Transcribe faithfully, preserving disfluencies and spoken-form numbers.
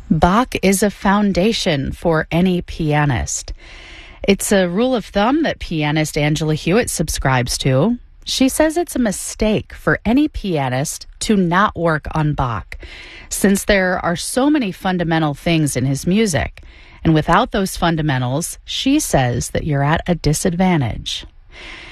Bach is a foundation for any pianist. It's a rule of thumb that pianist Angela Hewitt subscribes to. She says it's a mistake for any pianist to not work on Bach, since there are so many fundamental things in his music. And without those fundamentals, she says that you're at a disadvantage.